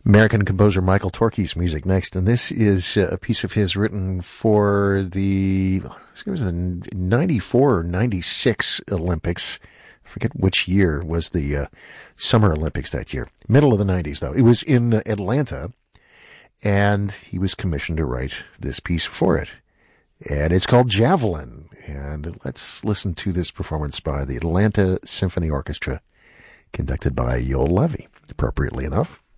American composer Michael Torke's music next, and this is a piece of his written for I think it was the 94 or 96 Olympics. I forget which year was the Summer Olympics that year. Middle of the 90s, though. It was in Atlanta, and he was commissioned to write this piece for it. And it's called Javelin. And let's listen to this performance by the Atlanta Symphony Orchestra, conducted by Yoel Levy, appropriately enough.